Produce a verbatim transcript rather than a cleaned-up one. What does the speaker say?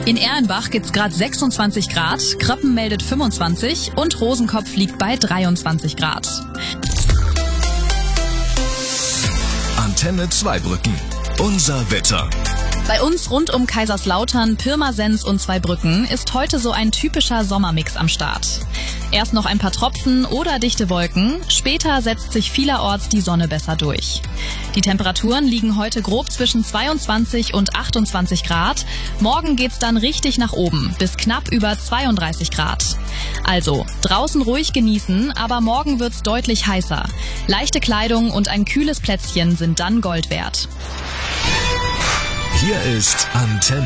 In Erlenbach gibt's gerade sechsundzwanzig Grad, Kröppen meldet fünfundzwanzig und Rosenkopf liegt bei dreiundzwanzig Grad. Antenne Zweibrücken. Unser Wetter. Bei uns rund um Kaiserslautern, Pirmasens und Zweibrücken ist heute so ein typischer Sommermix am Start. Erst noch ein paar Tropfen oder dichte Wolken, später setzt sich vielerorts die Sonne besser durch. Die Temperaturen liegen heute grob zwischen zweiundzwanzig und achtundzwanzig Grad. Morgen geht's dann richtig nach oben, bis knapp über zweiunddreißig Grad. Also, draußen ruhig genießen, aber morgen wird's deutlich heißer. Leichte Kleidung und ein kühles Plätzchen sind dann Gold wert. Hier ist Antenne.